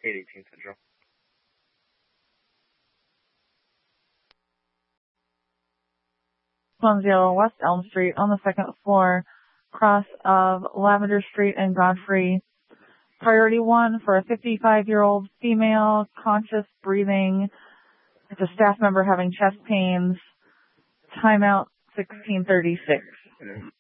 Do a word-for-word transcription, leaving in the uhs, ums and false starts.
eight eighteen Central. one zero West Elm Street on the second floor, cross of Lavender Street and Godfrey. Priority one for a fifty-five-year-old female, conscious breathing. It's a staff member having chest pains. Timeout sixteen thirty-six.